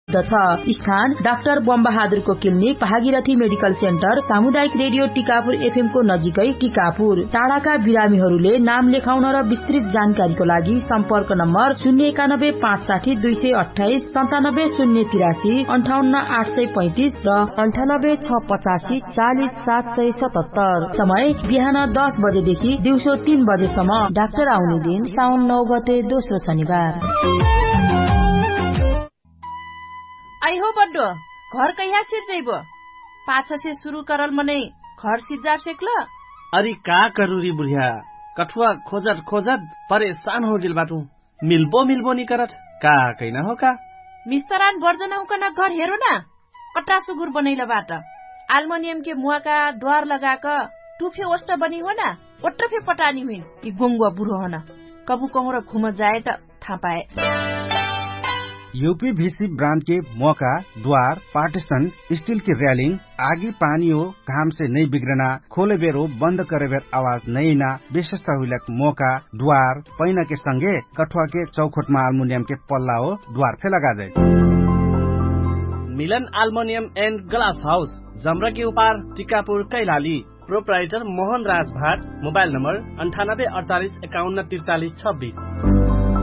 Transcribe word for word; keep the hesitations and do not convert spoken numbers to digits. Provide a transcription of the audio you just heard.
स्थान doctor बमबहादुरको clinic, Bhagirathi medical centre, सामुदायिक radio Tikapur FM को नजिकै टिकापुर। टाढाका बिरामीहरूले नाम लेखाउन र विस्तृत जानकारीको लागि सम्पर्क नम्बर शून्य एकानब्बे पाँच साठी दुई सय अठाइस सन्तानब्बे शून्य तिरासी अन्ठाउन्न आठ सय पैंतिस र अन्ठानब्बे छ पचासी चालिस सात सय सतहत्तर। समय बिहान दस बजेदेखि दिउँसो तीन बजेसम्म। डाक्टर आउने दिन साउन नौ गते दोस्रो शनिबार। आई हो बड्डो घर कहिया सिर्जैबो? पाछ से शुरू करल मने घर सिर्जा सेक्ल? अरे का करूरी बुढ़िया, कठुआ खोजत खोजत परेशान हो गेल बाटू। मिलबो मिलबो नि करत का कैना हो का? मिस्तरान बर्जना हुकन घर हेरो ना, कट्टा सुगुर बनैला बाट आल्मुनियम के मुआ का द्वार लगाक टुफे ओस्ट बनी हो ना, ओट्रफे पटानी हुइन कि गोंगवा बुढ़ो होना कबू कहूँ र घुम जाए त थाहा पाए। यूपीवीसी ब्रांड के मौका, द्वार, पार्टीशन, स्टील की रेलिंग, आगी पानी हो घाम से नहीं बिगड़ना, खोले बेर हो बंद करे बेर आवाज नहीं ना, विशेषता हुई मौका, द्वार, पैना के संगे कठुआ के चौखोट में अल्मुनियम के पल्ला हो द्वार फे लगा they. Milan aluminium and glass house, जमरा के उपार, टिकापुर, कैलाली। प्रोप्राइटर मोहन राज भाट। मोबाइल नंबर अंठानब्बे अड़तालीस इक्यावन तिरचालीस छब्बीस।